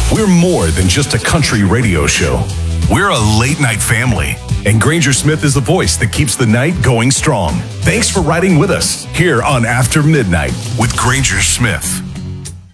We're more than just a country radio show. We're a late night family. And Granger Smith is the voice that keeps the night going strong. Thanks for riding with us here on After Midnight with Granger Smith.